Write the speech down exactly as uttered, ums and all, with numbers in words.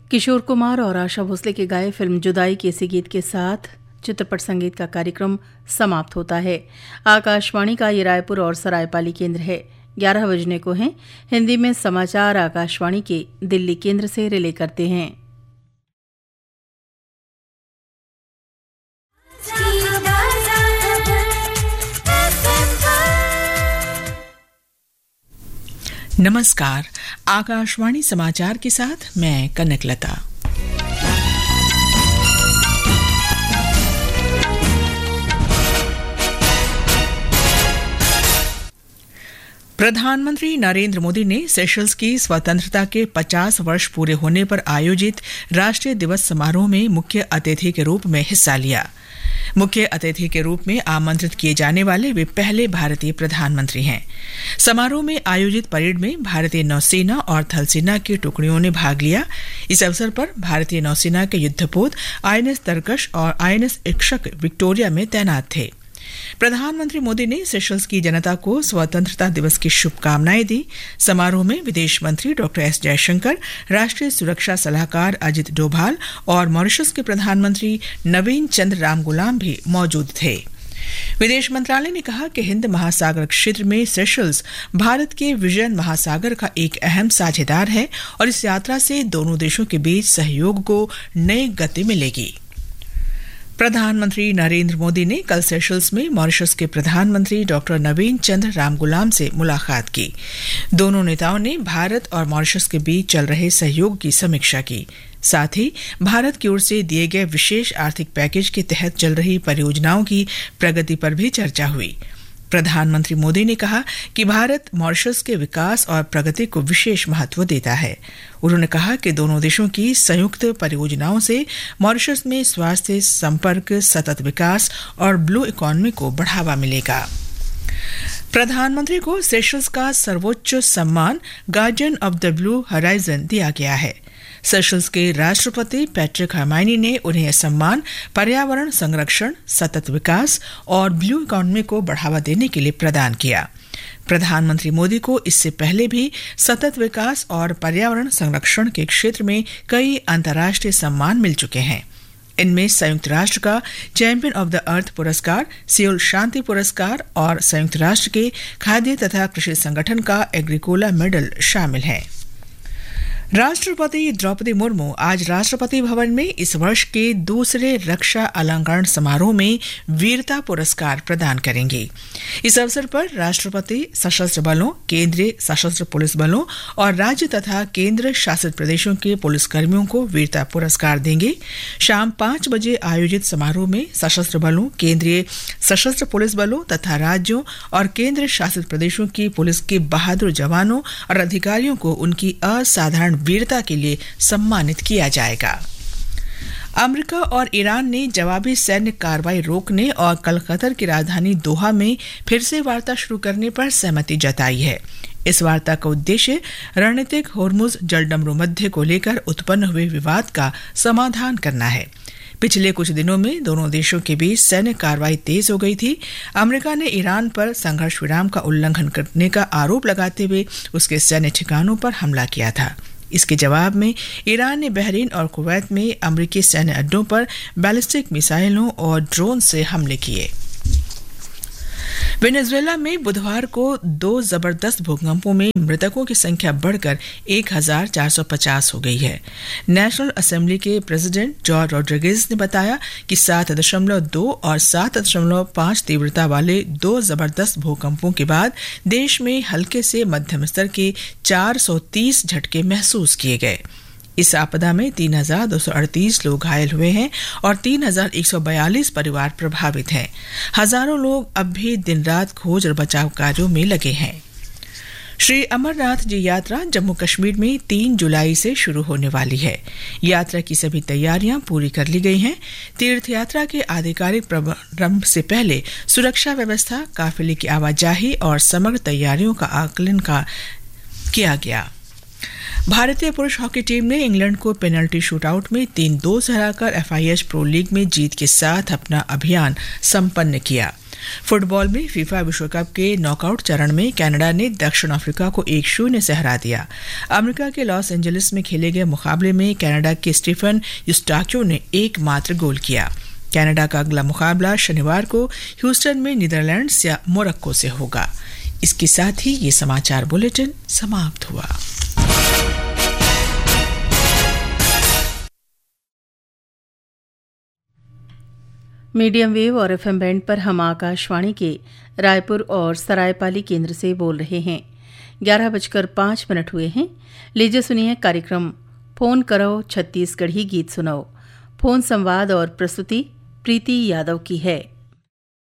किशोर कुमार और आशा भोसले के गाए फिल्म जुदाई के इसी गीत के साथ चित्रपट संगीत का कार्यक्रम समाप्त होता है। आकाशवाणी का ये रायपुर और सरायपाली केंद्र है। ग्यारह बजने को हैं। हिंदी में समाचार आकाशवाणी के दिल्ली केंद्र से रिले करते हैं। नमस्कार, आकाशवाणी समाचार के साथ मैं कनकलता। प्रधानमंत्री नरेंद्र मोदी ने सेशल्स की स्वतंत्रता के पचास वर्ष पूरे होने पर आयोजित राष्ट्रीय दिवस समारोह में मुख्य अतिथि के रूप में हिस्सा लिया। मुख्य अतिथि के रूप में आमंत्रित किए जाने वाले वे पहले भारतीय प्रधानमंत्री हैं। समारोह में आयोजित परेड में भारतीय नौसेना और थल सेना की टुकड़ियों ने भाग लिया। इस अवसर पर भारतीय नौसेना के युद्धपोत आईएनएस तरकश और आईएनएस इक्षक विक्टोरिया में तैनात थे। प्रधानमंत्री मोदी ने सेशल्स की जनता को स्वतंत्रता दिवस की शुभकामनाएं दी। समारोह में विदेश मंत्री डॉक्टर एस जयशंकर, राष्ट्रीय सुरक्षा सलाहकार अजित डोभाल और मॉरिशस के प्रधानमंत्री नवीन चंद्र रामगुलाम भी मौजूद थे। विदेश मंत्रालय ने कहा कि हिंद महासागर क्षेत्र में सेशल्स भारत के विजयन महासागर का एक अहम साझेदार है और इस यात्रा से दोनों देशों के बीच सहयोग को नई गति मिलेगी। प्रधानमंत्री नरेंद्र मोदी ने कल सेशल्स में मॉरिशस के प्रधानमंत्री डॉक्टर नवीन चंद्र रामगुलाम से मुलाकात की। दोनों नेताओं ने भारत और मॉरिशस के बीच चल रहे सहयोग की समीक्षा की। साथ ही भारत की ओर से दिए गए विशेष आर्थिक पैकेज के तहत चल रही परियोजनाओं की प्रगति पर भी चर्चा हुई। प्रधानमंत्री मोदी ने कहा कि भारत मॉरिशस के विकास और प्रगति को विशेष महत्व देता है। उन्होंने कहा कि दोनों देशों की संयुक्त परियोजनाओं से मॉरिशस में स्वास्थ्य, संपर्क, सतत विकास और ब्लू इकोनॉमी को बढ़ावा मिलेगा। प्रधानमंत्री को सेशल्स का सर्वोच्च सम्मान guardian of the blue horizon दिया गया है। सेशल्स के राष्ट्रपति पैट्रिक हर्माइनी ने उन्हें यह सम्मान पर्यावरण संरक्षण, सतत विकास और ब्लू इकोनॉमी को बढ़ावा देने के लिए प्रदान किया। प्रधानमंत्री मोदी को इससे पहले भी सतत विकास और पर्यावरण संरक्षण के क्षेत्र में कई अंतर्राष्ट्रीय सम्मान मिल चुके हैं। इनमें संयुक्त राष्ट्र का चैंपियन ऑफ द अर्थ पुरस्कार, सियोल शांति पुरस्कार और संयुक्त राष्ट्र के खाद्य तथा कृषि संगठन का एग्रीकोला मेडल शामिल है। राष्ट्रपति द्रौपदी मुर्मू आज राष्ट्रपति भवन में इस वर्ष के दूसरे रक्षा अलंकरण समारोह में वीरता पुरस्कार प्रदान करेंगे। इस अवसर पर राष्ट्रपति सशस्त्र बलों, केंद्रीय सशस्त्र पुलिस बलों और राज्य तथा केंद्र शासित प्रदेशों के पुलिसकर्मियों को वीरता पुरस्कार देंगे। शाम पांच बजे आयोजित समारोह में सशस्त्र बलों, केंद्रीय सशस्त्र पुलिस बलों तथा राज्यों और केंद्र शासित प्रदेशों की पुलिस के बहादुर जवानों और अधिकारियों को उनकी असाधारण वीरता के लिए सम्मानित किया जाएगा। अमेरिका और ईरान ने जवाबी सैन्य कार्रवाई रोकने और कल कतर की राजधानी दोहा में फिर से वार्ता शुरू करने पर सहमति जताई है। इस वार्ता का उद्देश्य रणनीतिक होर्मुज जलडमरू मध्य को लेकर उत्पन्न हुए विवाद का समाधान करना है। पिछले कुछ दिनों में दोनों देशों के बीच सैन्य कार्रवाई तेज हो गई थी। अमेरिका ने ईरान पर संघर्ष विराम का उल्लंघन करने का आरोप लगाते हुए उसके सैन्य ठिकानों पर हमला किया था। इसके जवाब में ईरान ने बहरीन और कुवैत में अमेरिकी सैन्य अड्डों पर बैलिस्टिक मिसाइलों और ड्रोन से हमले किए। वेनेजुएला में बुधवार को दो जबरदस्त भूकंपों में मृतकों की संख्या बढ़कर एक हजार चार सौ पचास हो गई है। नेशनल असेंबली के प्रेसिडेंट जॉर्ज रोड्रिगेज ने बताया कि सात दशमलव दो और सात दशमलव पांच तीव्रता वाले दो जबरदस्त भूकंपों के बाद देश में हल्के से मध्यम स्तर के चार सौ तीस झटके महसूस किए गए। इस आपदा में तीन हजार दो सौ अड़तीस लोग घायल हुए हैं और तीन हजार एक सौ बयालीस परिवार प्रभावित हैं। हजारों लोग अब भी दिन रात खोज और बचाव कार्यों में लगे हैं। श्री अमरनाथ जी यात्रा जम्मू कश्मीर में तीन जुलाई से शुरू होने वाली है। यात्रा की सभी तैयारियां पूरी कर ली गई हैं। तीर्थ यात्रा के आधिकारिक प्रारंभ से पहले सुरक्षा व्यवस्था, काफिले की आवाजाही और समग्र तैयारियों का आकलन का किया गया। भारतीय पुरुष हॉकी टीम ने इंग्लैंड को पेनल्टी शूटआउट में तीन दो से हराकर एफआईएच प्रो लीग में जीत के साथ अपना अभियान संपन्न किया। फुटबॉल में फीफा विश्व कप के नॉकआउट चरण में कनाडा ने दक्षिण अफ्रीका को एक शून्य से हरा दिया। अमेरिका के लॉस एंजलिस में खेले गए मुकाबले में कनाडा के स्टीफन यूस्टाक्यो ने एकमात्र गोल किया। कनाडा का अगला मुकाबला शनिवार को ह्यूस्टन में नीदरलैंड्स या मोरक्को से होगा। इसके साथ ही ये समाचार बुलेटिन समाप्त हुआ। मीडियम वेव और एफएम बैंड पर हम आकाशवाणी के रायपुर और सरायपाली केंद्र से बोल रहे हैं। ग्यारह बजकर पाँच मिनट हुए हैं। लीजिए सुनिए कार्यक्रम फोन करो छत्तीसगढ़ी गीत सुनाओ। फोन संवाद और प्रस्तुति प्रीति यादव की है।